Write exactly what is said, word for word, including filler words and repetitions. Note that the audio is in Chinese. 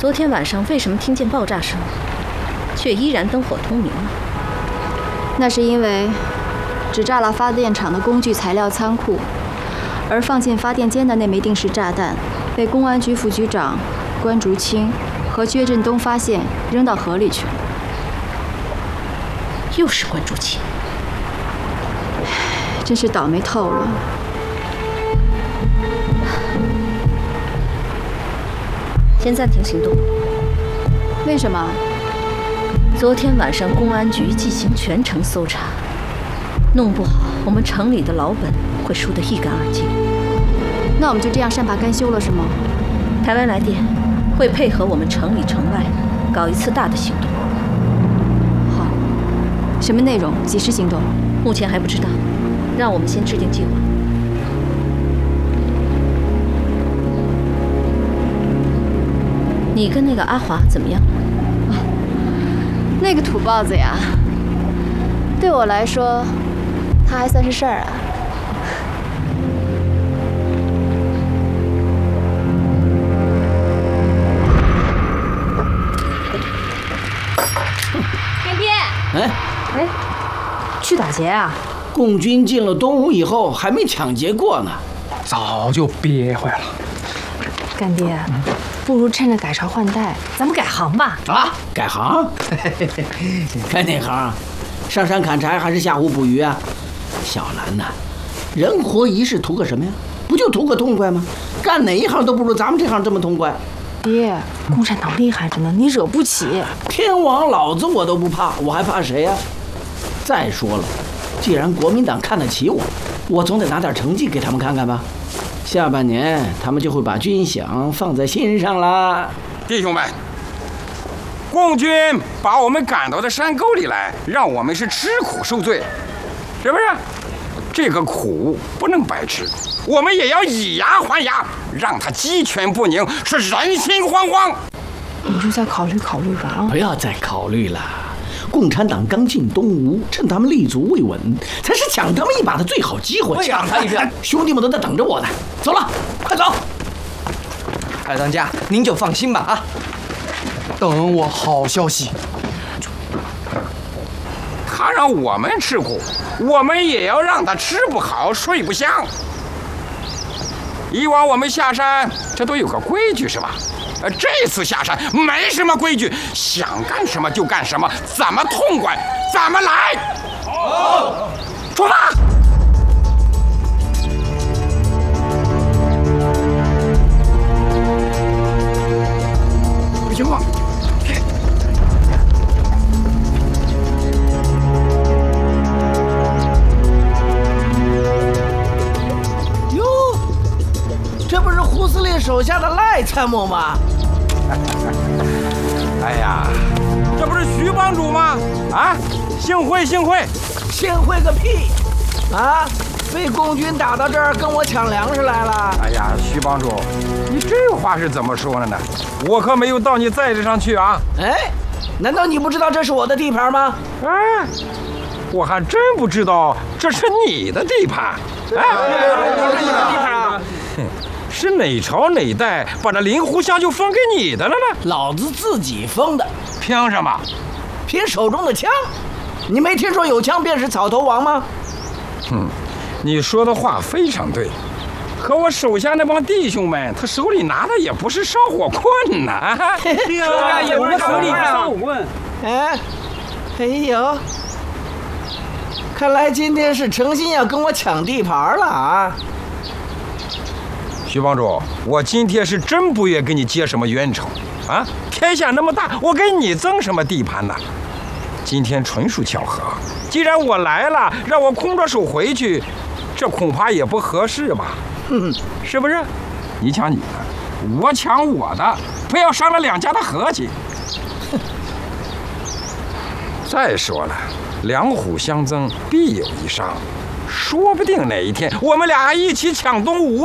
昨天晚上为什么听见爆炸声，却依然灯火通明呢？ 那是因为只炸了发电厂的工具材料仓库，而放进发电间的那枚定时炸弹被公安局副局长关竹清和薛振东发现，扔到河里去了。 又是关竹清， 真是倒霉透了。 先暂停行动。 为什么？ 昨天晚上公安局进行全城搜查，弄不好我们城里的老本会输得一干二净。 那我们就这样善罢甘休了，是吗？ 台湾来电会配合我们城里城外搞一次大的行动。 好，什么内容？几时行动？ 目前还不知道，让我们先制定计划。你跟那个阿华怎么样？ 啊，那个土包子呀，对我来说，他还算是事儿啊。 干爹， 哎哎，去打劫啊？ 共军进了东吴以后，还没抢劫过呢， 早就憋坏了。 干爹，嗯、不如趁着改朝换代，咱们改行吧。 啊，改行？改哪行？上山砍柴还是下湖捕鱼啊？小兰呐，人活一世图个什么呀？不就图个痛快吗？干哪一行都不如咱们这行这么痛快。 爹，共产党厉害着呢，你惹不起。 天王老子我都不怕，我还怕谁呀？再说了，既然国民党看得起我，我总得拿点成绩给他们看看吧。下半年他们就会把军饷放在心上啦。 弟兄们，共军把我们赶到的山沟里来，让我们是吃苦受罪，是不是？这个苦不能白吃，我们也要以牙还牙，让他鸡犬不宁，是人心惶惶。 你就再考虑考虑吧啊！ 不要再考虑了，共产党刚进东吴，趁他们立足未稳，才是抢他们一把的最好机会。抢他一把，兄弟们都在等着我呢。走了，快走！ 二当家，您就放心吧啊，等我好消息。 他让我们吃苦，我们也要让他吃不好睡不香。以往我们下山这都有个规矩是吧？呃，这次下山没什么规矩，想干什么就干什么，怎么痛快怎么来。好，出发！有情况。 这不是胡司令手下的赖参谋吗？ 哎呀，这不是徐帮主吗？啊，幸会幸会， 幸会个屁！啊，被共军打到这儿，跟我抢粮食来了。 哎呀，徐帮主，你这话是怎么说的呢？我可没有到你寨子上去啊！ 哎，难道你不知道这是我的地盘吗？ 哎，我还真不知道这是你的地盘。哎， 这是你的地盘啊！ 是哪朝哪代把这灵狐乡就封给你的了呢？ 老子自己封的。 凭什么？ 凭手中的枪。你没听说有枪便是草头王吗？ 哼，你说的话非常对。可我手下那帮弟兄们，他手里拿的也不是烧火棍呐， 对呀，也不是手里的烧火棍。 哎，哎呦，看来今天是诚心要跟我抢地盘了啊！ 徐帮主，我今天是真不愿跟你结什么冤仇，啊，天下那么大，我给你争什么地盘呢？今天纯属巧合，既然我来了，让我空着手回去，这恐怕也不合适吧？ 嗯， 是不是？你抢你的，我抢我的，不要伤了两家的和气。再说了，两虎相争必有一伤，说不定哪一天我们俩还一起抢东吴。